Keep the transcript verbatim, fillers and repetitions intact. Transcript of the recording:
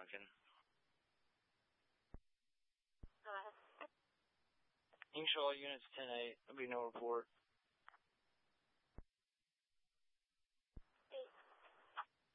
Duncan. Go ahead. You can show all units ten eight. There'll be no report.